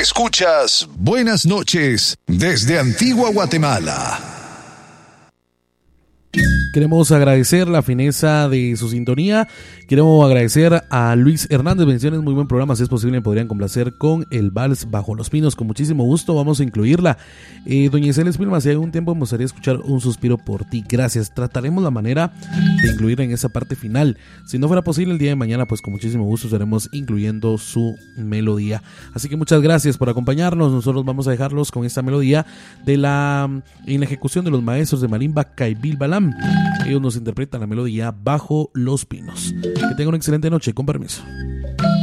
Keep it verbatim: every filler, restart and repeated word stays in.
Escuchas Buenas noches desde Antigua Guatemala. Queremos agradecer la fineza de su sintonía. Queremos agradecer a Luis Hernández. Bendiciones, muy buen programa. Si es posible, me podrían complacer con el vals Bajo los Pinos. Con muchísimo gusto, vamos a incluirla. Eh, Doña Isela Espilma, si hay algún tiempo me gustaría escuchar Un Suspiro por Ti. Gracias. Trataremos la manera de incluirla en esa parte final. Si no fuera posible el día de mañana, pues con muchísimo gusto estaremos incluyendo su melodía. Así que muchas gracias por acompañarnos. Nosotros vamos a dejarlos con esta melodía de la en la ejecución de los maestros de marimba Caibil Balam. Ellos nos interpretan la melodía Bajo los Pinos. Que tengan una excelente noche, con permiso.